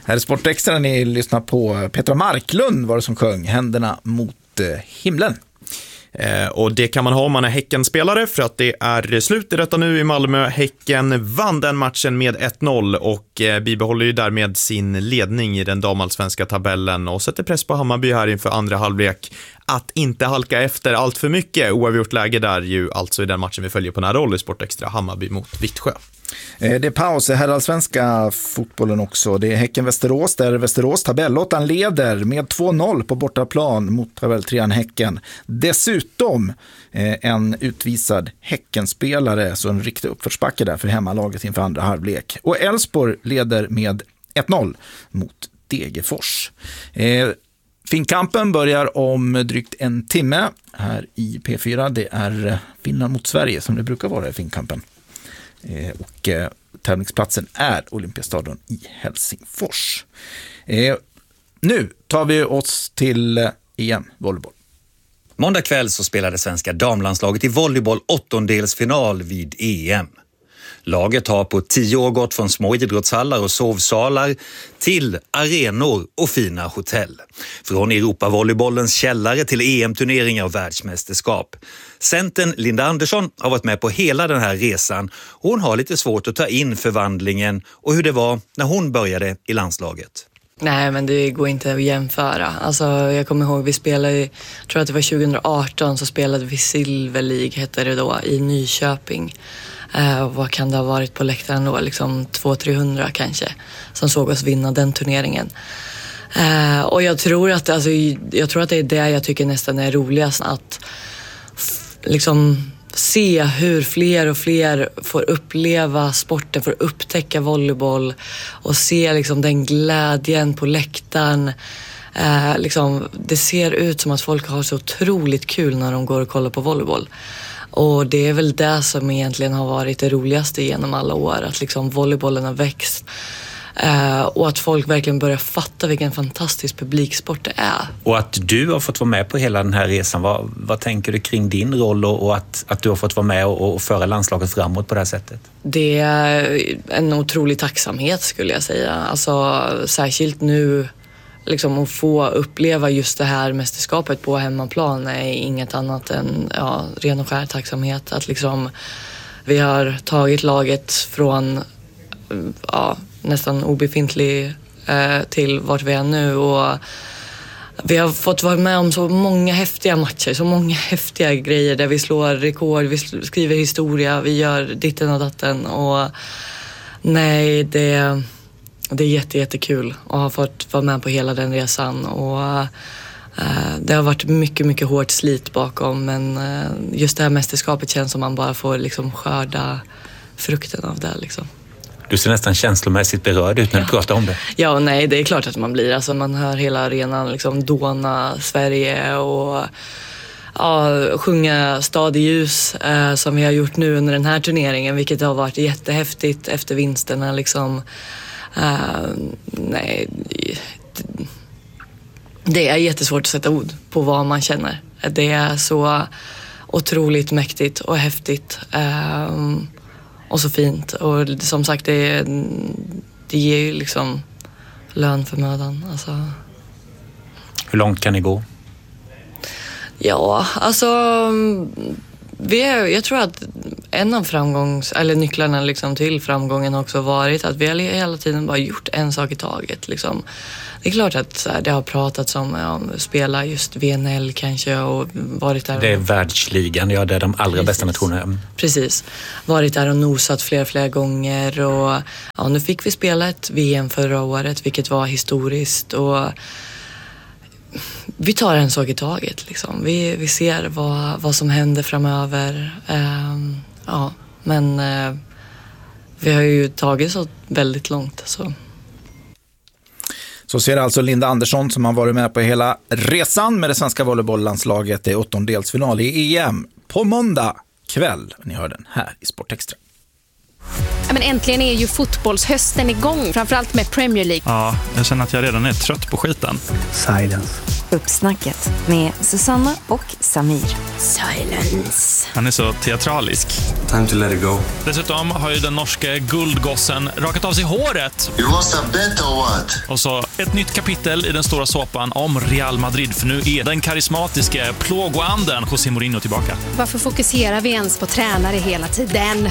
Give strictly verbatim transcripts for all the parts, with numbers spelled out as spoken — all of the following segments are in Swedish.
Här är Sportextra, ni lyssnar på Petra Marklund var det som sjöng Händerna mot eh, himlen. Eh, och det kan man ha om man är Häcken-spelare, för att det är slut i detta nu i Malmö. Häcken vann den matchen med ett noll och eh, bibehåller ju därmed sin ledning i den damallsvenska tabellen och sätter press på Hammarby här inför andra halvlek att inte halka efter allt för mycket. Oavgjort läge där ju alltså i den matchen vi följer på nära roll i Sportextra, Hammarby mot Vittsjö. Det är paus i herrallsvenska fotbollen också. Det är Häcken-Västerås där Västerås tabellåttan leder med två noll på bortaplan mot tabelltrean Häcken. Dessutom en utvisad Häckenspelare, så en riktig uppförsbacke där för hemmalaget inför andra halvlek. Och Elfsborg leder med ett noll mot Degerfors. Finnkampen börjar om drygt en timme här i P fyra. Det är Finland mot Sverige som det brukar vara i Finnkampen. Eh, och eh, tävlingsplatsen är Olympiastadion i Helsingfors. Eh, nu tar vi oss till eh, E M-volleyboll. Måndag kväll så spelade svenska damlandslaget i volleyboll åttondelsfinal vid E M. Laget har på tio år gått från små idrottshallar och sovsalar till arenor och fina hotell. Från Europavolleybollens källare till E M-turneringar och världsmästerskap. Centern Linda Andersson har varit med på hela den här resan och hon har lite svårt att ta in förvandlingen och hur det var när hon började i landslaget. Nej, men det går inte att jämföra. Alltså, jag kommer ihåg, vi spelade, jag tror att det var tjugo arton, så spelade vi Silver League, hette det då, i Nyköping. Uh, vad kan det ha varit på läktaren då? Liksom två till trehundra kanske, som såg oss vinna den turneringen. Uh, och jag tror att alltså, jag tror att det är det jag tycker nästan är roligast, att f- liksom se hur fler och fler får uppleva sporten, får upptäcka volleyboll och se liksom den glädjen på läktaren. Uh, liksom, det ser ut som att folk har så otroligt kul när de går och kollar på volleyboll. Och det är väl det som egentligen har varit det roligaste genom alla år. Att liksom volleybollen har växt. Eh, och att folk verkligen börjar fatta vilken fantastisk publiksport det är. Och att du har fått vara med på hela den här resan. Vad, vad tänker du kring din roll och, och att, att du har fått vara med och, och föra landslaget framåt på det här sättet? Det är en otrolig tacksamhet skulle jag säga. Alltså särskilt nu. Liksom att få uppleva just det här mästerskapet på hemmaplan är inget annat än ja, ren och skär tacksamhet. Att liksom, vi har tagit laget från ja, nästan obefintlig eh, till vart vi är nu. Och vi har fått vara med om så många häftiga matcher, så många häftiga grejer där vi slår rekord, vi skriver historia, vi gör ditten och datten. Och nej, det... Det är jätte, jättekul att ha fått vara med på hela den resan och eh, det har varit mycket, mycket hårt slit bakom, men eh, just det här mästerskapet känns som man bara får liksom skörda frukten av det liksom. Du ser nästan känslomässigt berörd ut när ja. du pratar om det. Ja, nej, det är klart att man blir. Alltså, man hör hela arenan liksom dåna Sverige och ja, sjunga Stad i ljus eh, som vi har gjort nu under den här turneringen, vilket har varit jättehäftigt efter vinsterna liksom. Uh, nej, det är jättesvårt att sätta ord på vad man känner. Det är så otroligt mäktigt och häftigt uh, och så fint. Och som sagt, det, det ger ju liksom lön för mödan. Alltså. Hur långt kan ni gå? Ja, alltså... Vi är, jag tror att en av framgångs, eller nycklarna liksom till framgången har också varit att vi har hela tiden bara gjort en sak i taget. Liksom. Det är klart att så här, det har pratats om att spela just V N L kanske och varit där. Och, det är världsligan, ja, det är de allra precis. Bästa nationerna. Precis. Varit där och nosat flera, flera gånger och ja, nu fick vi spela ett V M förra året, vilket var historiskt och vi tar en sak i taget liksom. Vi, vi ser vad, vad som händer framöver. Um, ja, men uh, vi har ju tagit så väldigt långt. Så. Så ser alltså Linda Andersson som har varit med på hela resan med det svenska volleybolllandslaget i åttondelsfinal i E M på måndag kväll. Ni hör den här i Sportextra. Ja, men äntligen är ju fotbollshösten igång, framförallt med Premier League. Ja, jag känner att jag redan är trött på skiten. Silence. Uppsnacket med Susanna och Samir. Silence. Han är så teatralisk. Time to let it go. Dessutom har ju den norske guldgossen rakat av sig håret. You lost a bet or what? Och så ett nytt kapitel i den stora såpan om Real Madrid. För nu är den karismatiska plågoanden José Mourinho tillbaka. Varför fokuserar vi ens på tränare hela tiden?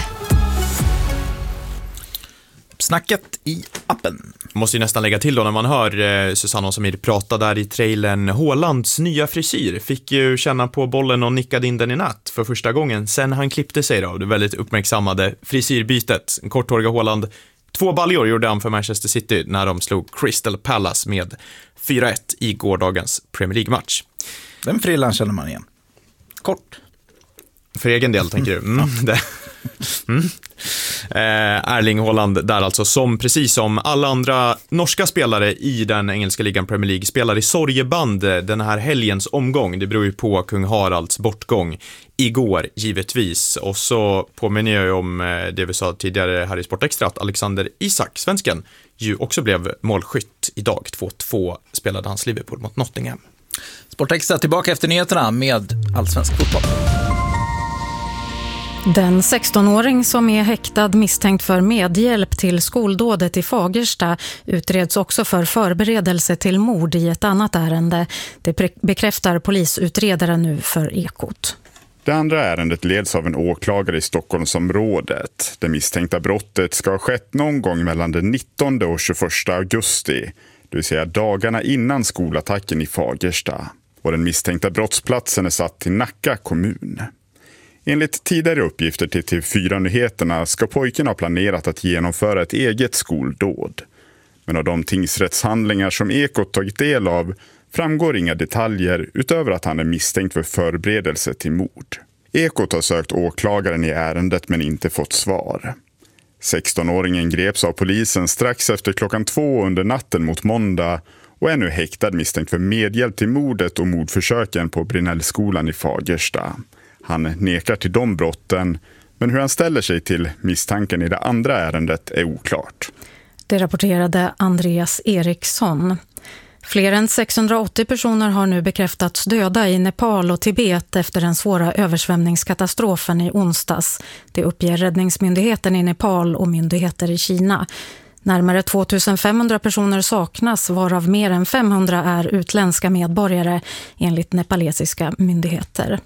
Snacket i appen. Måste ju nästan lägga till då när man hör eh, Susanna och Samir prata där i trailern. Haalands nya frisyr fick ju känna på bollen och nickade in den i natt för första gången sen han klippte sig då. Det väldigt uppmärksammade frisyrbytet. En korthåriga Haaland. Två baljor gjorde han för Manchester City när de slog Crystal Palace med fyra ett i gårdagens Premier League-match. Den frillan känner man igen. Kort. För egen del tänker du. Mm, det. Mm. Eh, Erling Haaland där alltså, som precis som alla andra norska spelare i den engelska ligan Premier League spelar i sorgeband den här helgens omgång. Det beror ju på kung Haralds bortgång igår givetvis. Och så påminner jag ju om det vi sa tidigare här i Sportextra att Alexander Isak, svensken, ju också blev målskytt idag. två två spelade hans Liverpool mot Nottingham. Sportextra tillbaka efter nyheterna med allsvensk fotboll. Den sextonåring som är häktad misstänkt för medhjälp till skoldådet i Fagersta utreds också för förberedelse till mord i ett annat ärende. Det bekräftar polisutredaren nu för Ekot. Det andra ärendet leds av en åklagare i Stockholmsområdet. Det misstänkta brottet ska ha skett någon gång mellan den nittonde och tjugoförsta augusti, det vill säga dagarna innan skolattacken i Fagersta. Och den misstänkta brottsplatsen är satt till Nacka kommun. Enligt tidigare uppgifter till T V fyra-nyheterna ska pojken ha planerat att genomföra ett eget skoldåd. Men av de tingsrättshandlingar som Ekot tagit del av framgår inga detaljer utöver att han är misstänkt för förberedelse till mord. Ekot har sökt åklagaren i ärendet men inte fått svar. sextonåringen greps av polisen strax efter klockan två under natten mot måndag och är nu häktad misstänkt för medhjälp till mordet och mordförsöken på Brinnellskolan i Fagersta. Han nekar till de brotten, men hur han ställer sig till misstanken i det andra ärendet är oklart. Det rapporterade Andreas Eriksson. Fler än sexhundraåttio personer har nu bekräftats döda i Nepal och Tibet efter den svåra översvämningskatastrofen i onsdags. Det uppger räddningsmyndigheten i Nepal och myndigheter i Kina. Närmare tvåtusenfemhundra personer saknas, varav mer än femhundra är utländska medborgare enligt nepalesiska myndigheter.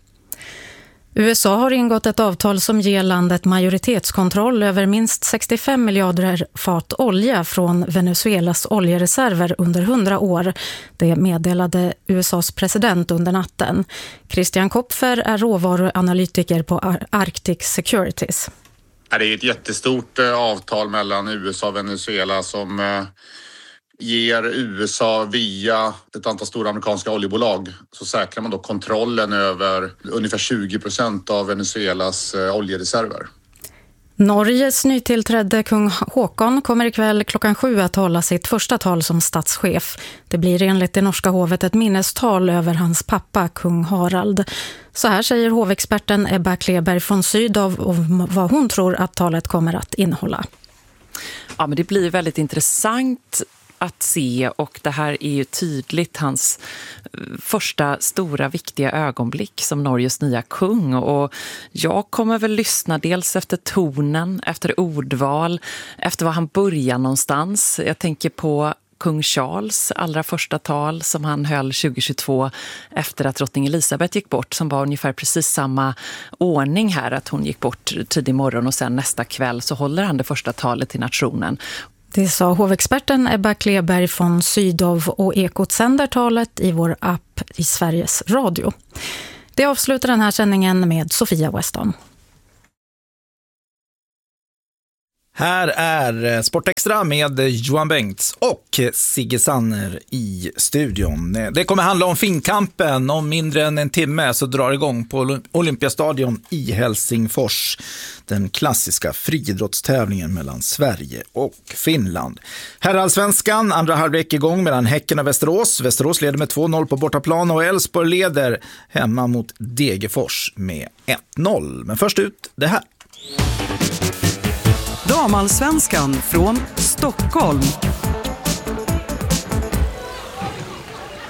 U S A har ingått ett avtal som ger landet majoritetskontroll över minst sextiofem miljarder fat olja från Venezuelas oljereserver under hundra år. Det meddelade U S A:s president under natten. Christian Kopfer är råvaruanalytiker på Arctic Securities. Det är ett jättestort avtal mellan U S A och Venezuela som ger U S A via ett antal stora amerikanska oljebolag, så säkrar man då kontrollen över ungefär tjugo procent av Venezuelas oljereserver. Norges nytillträdde kung Håkon kommer ikväll klockan sju att hålla sitt första tal som statschef. Det blir enligt det norska hovet ett minnestal över hans pappa, kung Harald. Så här säger hovexperten Ebba Kleberg från Sydow om vad hon tror att talet kommer att innehålla. Ja, men det blir väldigt intressant att se, och det här är ju tydligt hans första stora viktiga ögonblick som Norges nya kung, och jag kommer väl lyssna dels efter tonen, efter ordval, efter var han börjar någonstans. Jag tänker på kung Charles allra första tal som han höll tjugohundratjugotvå efter att drottning Elisabeth gick bort, som var ungefär precis samma ordning här, att hon gick bort tidig morgon och sen nästa kväll så håller han det första talet till nationen. Det sa hovexperten Ebba Kleberg från Sydow, och Ekot sänder talet i vår app i Sveriges Radio. Det avslutar den här sändningen med Sofia Weston. Här är Sportextra med Johan Bengts och Sigge Sanner i studion. Det kommer handla om finkampen. Om mindre än en timme så drar igång på Olympiastadion i Helsingfors den klassiska friidrottstävlingen mellan Sverige och Finland. Herrallsvenskan, andra halvlek igång mellan Häcken och Västerås. Västerås leder med två noll på bortaplan och Elfsborg leder hemma mot Degerfors med ett noll. Men först ut det här. Damallsvenskan från Stockholm.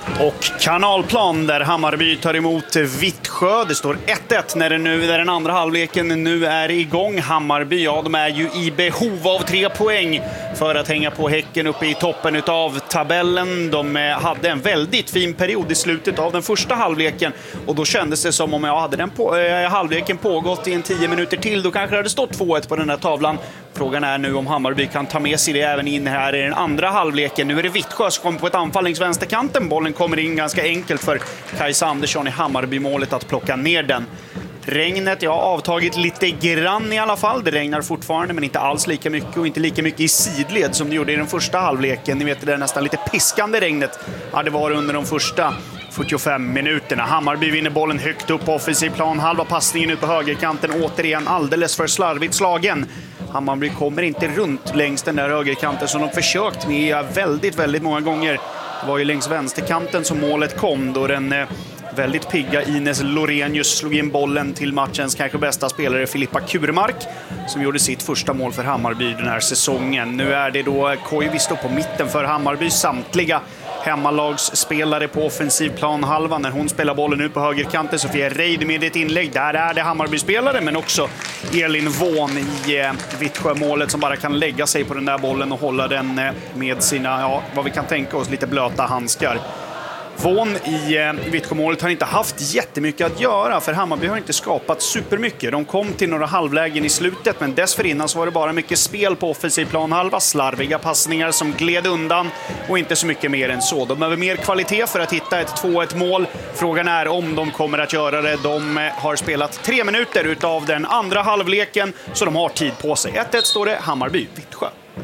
Och Kanalplan där Hammarby tar emot Vittsjö. Det står ett ett när, det nu, när den andra halvleken nu är igång. Hammarby, ja, de är ju i behov av tre poäng för att hänga på Häcken uppe i toppen av tabellen. De hade en väldigt fin period i slutet av den första halvleken och då kändes det som om jag hade den på, äh, halvleken pågått i en tio minuter till. Då kanske det hade stått två ett på den här tavlan. Frågan är nu om Hammarby kan ta med sig det även in här i den andra halvleken. Nu är det Vittsjö som kommer på ett anfall längs vänsterkanten. Bollen kommer in ganska enkelt för Kajsa Andersson i Hammarby-målet att plocka ner den. Regnet, ja, avtagit lite grann i alla fall. Det regnar fortfarande men inte alls lika mycket och inte lika mycket i sidled som det gjorde i den första halvleken. Ni vet det där nästan lite piskande regnet. Ja, det var under de första fyrtiofem minuterna. Hammarby vinner bollen högt upp på offensiv plan. Halva passningen ut på högerkanten. Återigen alldeles för slarvigt slagen. Hammarby kommer inte runt längs den där högerkanten som de försökt med väldigt, väldigt många gånger. Det var ju längs vänsterkanten som målet kom då den eh, väldigt pigga Ines Lorenius slog in bollen till matchens kanske bästa spelare Filippa Kurmark som gjorde sitt första mål för Hammarby den här säsongen. Nu är det då Koivisto på mitten för Hammarby. Samtliga hemmalagsspelare på offensiv plan halva. När hon spelar bollen ut på högerkanten, Sofia Reid med ett inlägg. Där är det Hammarby-spelare men också Elin Vån i eh, Vittsjö-målet som bara kan lägga sig på den där bollen och hålla den eh, med sina, ja, vad vi kan tänka oss, lite blöta handskar. Vån i eh, Vittsjö-målet har inte haft jättemycket att göra för Hammarby har inte skapat supermycket. De kom till några halvlägen i slutet men dessförinnan så var det bara mycket spel på offensiv plan halva, slarviga passningar som gled undan och inte så mycket mer än så. De behöver mer kvalitet för att hitta ett två ett mål. Frågan är om de kommer att göra det. De eh, har spelat tre minuter utav den andra halvleken så de har tid på sig. ett ett står det, Hammarby, Vittsjö.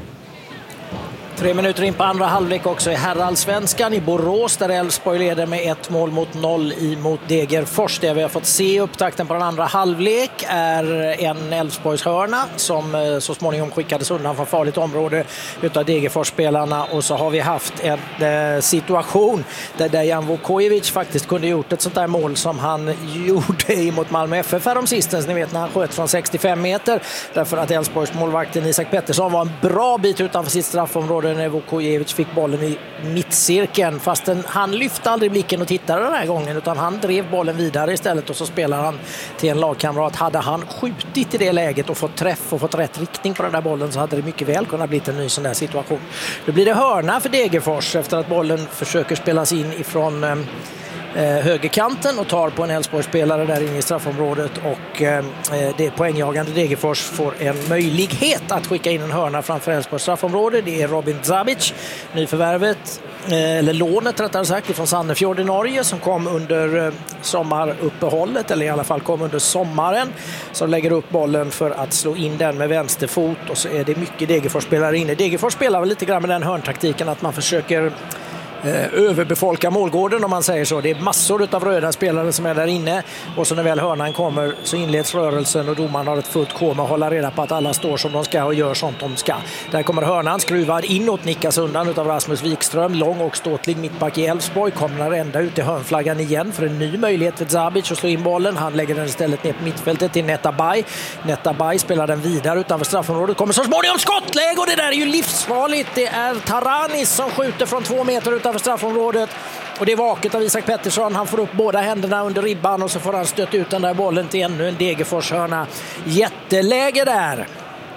Tre minuter in på andra halvlek också i herrallsvenskan i Borås där Elfsborg leder med ett mål mot noll emot Degerfors. Det vi har fått se upptakten på den andra halvlek är en Elfsborgs hörna som så småningom skickades undan från farligt område utav Degerfors-spelarna och så har vi haft en eh, situation där Dejan Vukojevic faktiskt kunde gjort ett sånt där mål som han gjorde mot Malmö F F här om sistens, ni vet när han sköt från sextiofem meter därför att Elfsborgs målvakten Isak Pettersson var en bra bit utanför sitt straffområde när Vukojevic fick bollen i mittcirkeln. Fastän han lyfte aldrig blicken och tittade den här gången utan han drev bollen vidare istället och så spelar han till en lagkamrat. Hade han skjutit i det läget och fått träff och fått rätt riktning på den där bollen så hade det mycket väl kunnat bli en ny sån där situation. Då blir det hörna för Degerfors efter att bollen försöker spelas in ifrån eh, högerkanten och tar på en Elfsborgsspelare där inne i straffområdet och eh, det poängjagande Degerfors får en möjlighet att skicka in en hörna framför Elfsborgs straffområde. Det är Robin Zabic, nyförvärvet eh, eller lånet rättare sagt från Sandefjord i Norge som kom under eh, sommaruppehållet eller i alla fall kom under sommaren som lägger upp bollen för att slå in den med vänsterfot och så är det mycket Degerfors-spelare inne. Degerfors spelar väl lite grann med den hörntaktiken att man försöker överbefolka målgården om man säger så. Det är massor av röda spelare som är där inne och så när väl hörnan kommer så inleds rörelsen och domaren har ett fullt koma att hålla reda på att alla står som de ska och gör sånt de ska. Där kommer hörnan skruvad inåt, nickas undan utav Rasmus Wikström, lång och ståtlig mittback i Elfsborg, kommer ända ut i hörnflaggan igen för en ny möjlighet för Zabic att slå in bollen. Han lägger den istället ner på mittfältet till Netabay. Netabay spelar den vidare utanför straffområdet, kommer så småningom skottläge och det där är ju livsfarligt. Det är Taranis som skjuter från två meter utanför straffområdet och det är vaket av Isak Pettersson. Han får upp båda händerna under ribban och så får han stöta ut den där bollen till ännu en Degerfors-hörna. Jätteläge där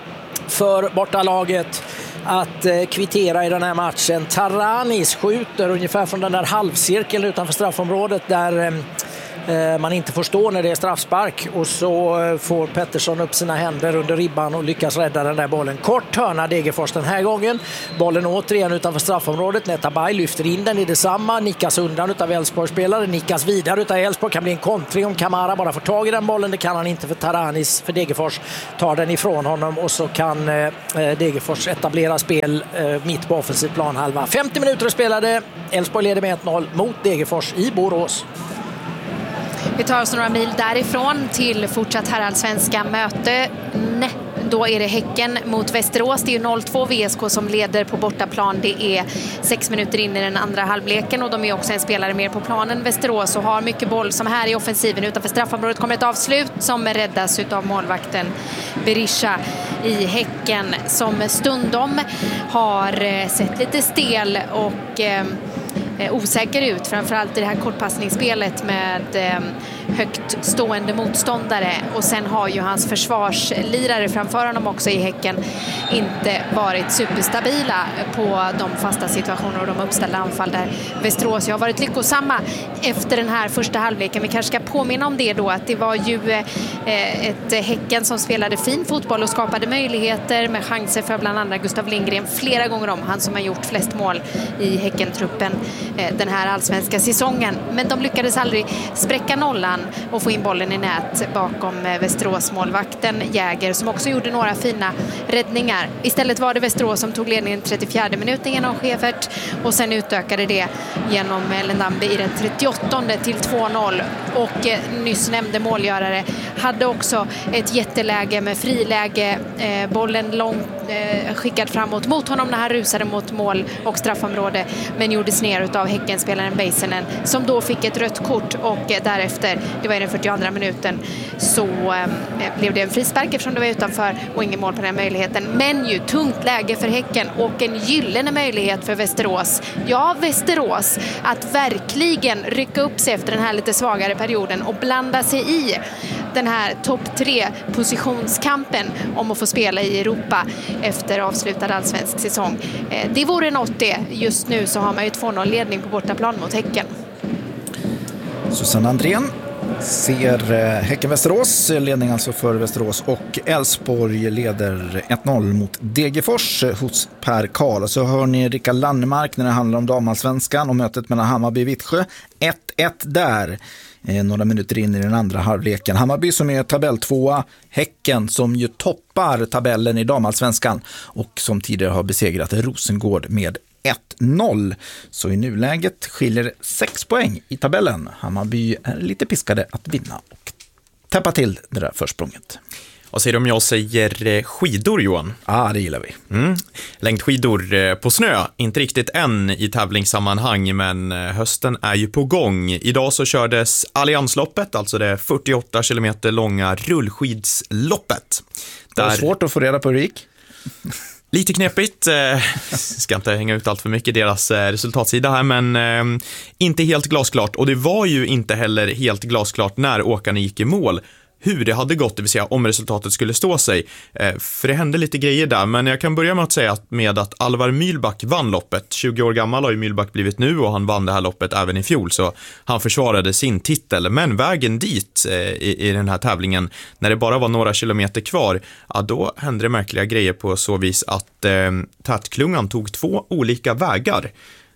för bortalaget att eh, kvittera i den här matchen. Taranis skjuter ungefär från den där halvcirkeln utanför straffområdet där eh, man inte får stå när det är straffspark och så får Pettersson upp sina händer under ribban och lyckas rädda den där bollen. Kort hörna Degerfors den här gången. Bollen återigen utanför straffområdet. Netabay lyfter in den i detsamma. Nickas undan utav Elfsborg-spelare. Nickas vidare utav Elfsborg. Kan bli en kontring om Kamara bara får tag i den bollen. Det kan han inte för Taranis för Degerfors tar den ifrån honom och så kan eh, Degerfors etablera spel eh, mitt på offensiv planhalva. femtio minuter spelade. Elfsborg leder med ett noll mot Degerfors i Borås. Vi tar oss några mil därifrån till fortsatt herrallsvenska möte. Nej, då är det Häcken mot Västerås. Det är noll två V S K som leder på bortaplan. Det är sex minuter in i den andra halvleken och de är också en spelare mer på planen. Västerås och har mycket boll som här i offensiven. Utanför straffområdet kommer ett avslut som räddas av målvakten Berisha i Häcken som stundom har sett lite stel och eh, osäker ut, framförallt i det här kortpassningsspelet med eh, högt stående motståndare, och sen har ju hans försvarslirare framför honom också i Häcken inte varit superstabila på de fasta situationer och de uppställda anfall där Västerås har varit lyckosamma efter den här första halvleken. Vi kanske ska påminna om det då, att det var ju eh, ett Häcken som spelade fin fotboll och skapade möjligheter med chanser för bland andra Gustav Lindgren flera gånger om, han som har gjort flest mål i Häcken-truppen eh, den här allsvenska säsongen. Men de lyckades aldrig spräcka nollan och få in bollen i nät bakom eh, Västerås målvakten Jäger, som också gjorde några fina räddningar. Istället var det Västerås som tog ledningen i trettiofjärde minuten genom Schäfert, och sen utökade det genom Lendambi i den trettioåttonde till två noll, och eh, nyss nämnde målgörare hade också ett jätteläge med friläge, eh, bollen långt eh, skickad framåt mot honom när han rusade mot mål och straffområde, men gjordes ner utav Häckenspelaren Beisenen, som då fick ett rött kort, och eh, därefter, det var i den fyrtioandra minuten, så eh, blev det en frispark eftersom det var utanför och ingen mål på den möjligheten. Men ju tungt läge för Häcken och en gyllene möjlighet för Västerås. Ja, Västerås att verkligen rycka upp sig efter den här lite svagare perioden och blanda sig i den här topp tre positionskampen om att få spela i Europa efter avslutad allsvensk säsong. Det vore något det. Just nu så har man ju två noll ledning på bortaplan mot Häcken. Susanne Andrén ser Häcken-Västerås, ledning alltså för Västerås, och Elfsborg leder ett noll mot Degerfors hos Per Karl. Så hör ni Rickard Landmark när det handlar om damallsvenskan och mötet mellan Hammarby och Vittsjö. ett ett där. Några minuter in i den andra halvleken. Hammarby som är tabelltvåa, Häcken som ju toppar tabellen i damallsvenskan och som tidigare har besegrat Rosengård med ett noll. Så i nuläget skiljer sex poäng i tabellen. Hammarby är lite piskade att vinna och täppa till det där försprånget. Vad säger du om jag säger skidor, Johan? Ja, ah, det gillar vi. Mm. Längdskidor på snö, inte riktigt än i tävlingssammanhang, men hösten är ju på gång. Idag så kördes Alliansloppet, alltså det fyrtioåtta kilometer långa rullskidsloppet. Det är svårt att få reda på hur det gick. Lite knepigt, ska inte hänga ut allt för mycket deras resultatsida här, men eh, inte helt glasklart. Och det var ju inte heller helt glasklart när åkarna gick i mål hur det hade gått, det vill säga om resultatet skulle stå sig. Eh, för det hände lite grejer där, men jag kan börja med att säga att med att Alvar Mühlback vann loppet. tjugo år gammal har ju Mühlback blivit nu och han vann det här loppet även i fjol, så han försvarade sin titel. Men vägen dit eh, i, i den här tävlingen, när det bara var några kilometer kvar, ja, då hände det märkliga grejer på så vis att eh, tätklungan tog två olika vägar.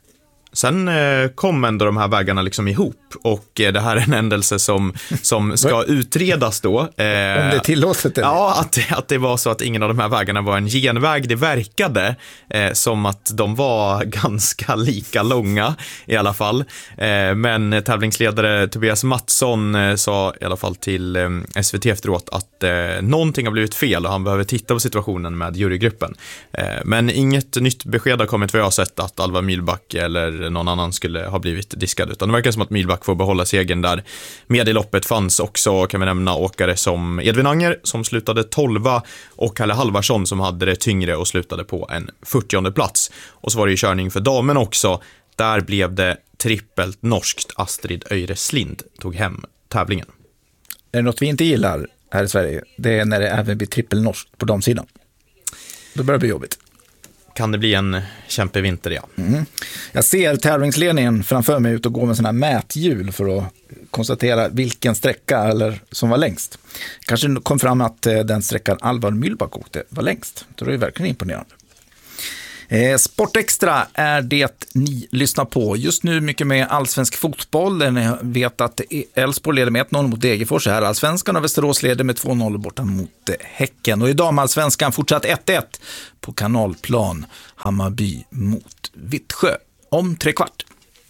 Sen eh, kom ändå de här vägarna liksom ihop, och eh, det här är en händelse som, som ska utredas då. Eh, Om det är tillåtet? Eller? Ja, att, att det var så att ingen av de här vägarna var en genväg. Det verkade eh, som att de var ganska lika långa i alla fall. Eh, men tävlingsledare Tobias Mattsson eh, sa i alla fall till eh, S V T efteråt att eh, någonting har blivit fel och han behöver titta på situationen med jurygruppen. Eh, men inget nytt besked har kommit, vad jag har sett, att Alvar Mühlback eller någon annan skulle ha blivit diskad, utan det verkar som att Mühlback får behålla segern där. Med i loppet fanns också, kan vi nämna, åkare som Edvin Anger som slutade tolva och Kalle Halvarsson som hade det tyngre och slutade på en fyrtionde plats. Och så var det ju körning för damen också. Där blev det trippelt norskt. Astrid Öjreslind tog hem tävlingen. Är det något vi inte gillar här i Sverige? Det är när det även blir trippel norskt på damsidan. Då börjar det bli jobbigt. Kan det bli en kämpevinter, ja. Mm. Jag ser tävlingsledningen framför mig ut och gå med sådana här mäthjul för att konstatera vilken sträcka eller som var längst. Kanske kom fram att den sträckan Alvar Mühlback åkte var längst. Det är ju verkligen imponerande. Eh, Sportextra är det ni lyssnar på. Just nu mycket med allsvensk fotboll. Ni vet att Elfsborg leder med ett noll mot Degerfors här. Allsvenskan och Västerås leder med två noll borta mot Häcken. Och i damallsvenskan fortsatt ett ett på kanalplan. Hammarby mot Vittsjö om tre kvart.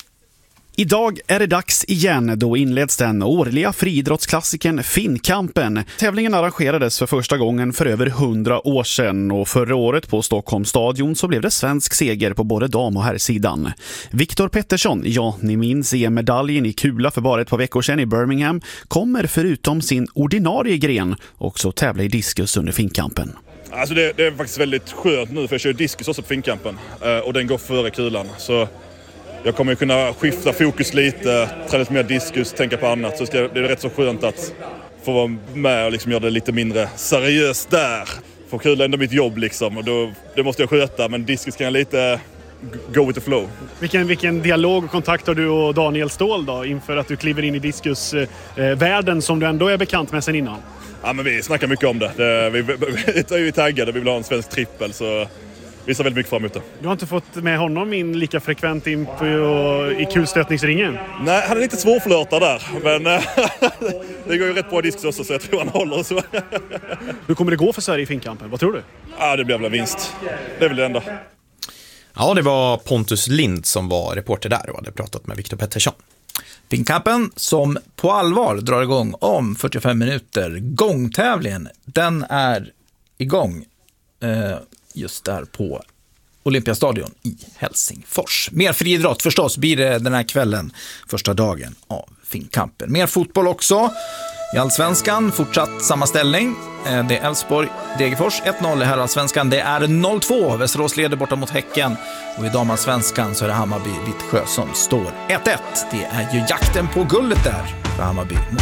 Idag är det dags igen, då inleds den årliga friidrottsklassikern Finnkampen. Tävlingen arrangerades för första gången för över hundra år sedan och förra året på Stockholms stadion så blev det svensk seger på både dam- och herrsidan. Viktor Pettersson, ja ni minns E M-medaljen i kula för bara ett par veckor sedan i Birmingham, kommer förutom sin ordinarie gren också tävla i diskus under Finnkampen. Alltså det, det är faktiskt väldigt skönt nu för jag kör diskus också på Finnkampen och den går före kulan så... jag kommer kunna skifta fokus lite, träna lite mer diskus, tänka på annat. Så ska, det är rätt så skönt att få vara med och liksom göra det lite mindre seriöst där. För kul är ändå mitt jobb liksom, och då, det måste jag sköta, men diskus kan jag lite go with the flow. Vilken, vilken dialog och kontakt har du och Daniel Ståhl då inför att du kliver in i diskusvärlden eh, som du ändå är bekant med sen innan? Ja, men vi snackar mycket om det. det vi, vi, vi är ju taggade, vi vill ha en svensk trippel, så vi ser väldigt mycket fram emot det. Du har inte fått med honom in lika frekvent in på, i kulstötningsringen? Nej, han är lite svårflörtad där, men det går ju rätt bra diskus också, så jag tror han håller så. Hur kommer det gå för Sverige i finkampen? Vad tror du? Ja, det blir väl en vinst. Det är väl det enda. Ja, det var Pontus Lind som var reporter där och hade pratat med Viktor Pettersson. Finkampen som på allvar drar igång om fyrtiofem minuter. Gångtävlingen, den är igång eh, just där på Olympiastadion i Helsingfors. Mer friidrott förstås blir det den här kvällen, första dagen av Finkampen. Mer fotboll också. I Allsvenskan fortsatt samma ställning. Det är Elfsborg Degerfors ett noll i herrallsvenskan. Det är noll två. Västerås leder borta mot Häcken. Och i damallsvenskan så är det Hammarby Vittsjö som står ett ett. Det är ju jakten på guldet där för Hammarby mot